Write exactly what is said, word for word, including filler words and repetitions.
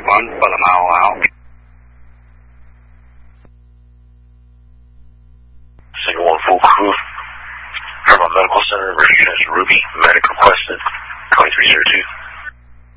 one, but a mile out. Single one full crew. From a medical center, Richard Ruby, medic requested, twenty-three zero two.